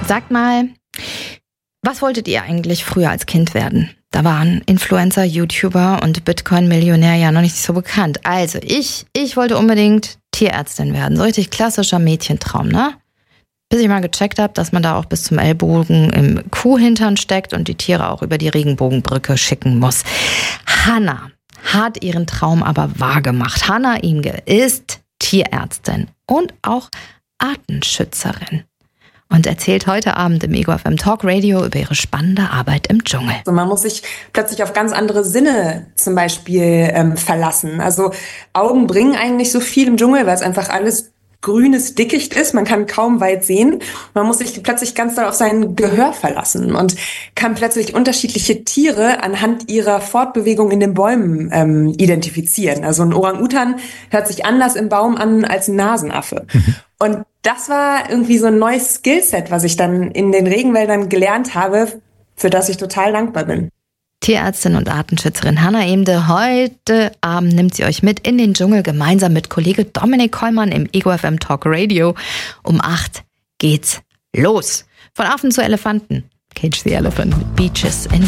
Sagt mal, was wolltet ihr eigentlich früher als Kind werden? Da waren Influencer, YouTuber und Bitcoin-Millionär ja noch nicht so bekannt. Also ich wollte unbedingt Tierärztin werden. So richtig klassischer Mädchentraum, ne? Bis ich mal gecheckt habe, dass man da auch bis zum Ellbogen im Kuhhintern steckt und die Tiere auch über die Regenbogenbrücke schicken muss. Hanna hat ihren Traum aber wahrgemacht. Hanna Imge ist Tierärztin und auch Artenschützerin und erzählt heute Abend im Ego FM Talk Radio über ihre spannende Arbeit im Dschungel. Also man muss sich plötzlich auf ganz andere Sinne zum Beispiel verlassen. Also Augen bringen eigentlich so viel im Dschungel, weil es einfach alles grünes Dickicht ist. Man kann kaum weit sehen. Man muss sich plötzlich ganz doll auf sein Gehör verlassen und kann plötzlich unterschiedliche Tiere anhand ihrer Fortbewegung in den Bäumen identifizieren. Also ein Orang-Utan hört sich anders im Baum an als ein Nasenaffe. Und das war irgendwie so ein neues Skillset, was ich dann in den Regenwäldern gelernt habe, für das ich total dankbar bin. Tierärztin und Artenschützerin Hanna Imge. Heute Abend nimmt sie euch mit in den Dschungel gemeinsam mit Kollege Dominik Kollmann im Ego FM Talk Radio. Um 8 geht's los. Von Affen zu Elefanten. Cage the Elephant mit Beaches in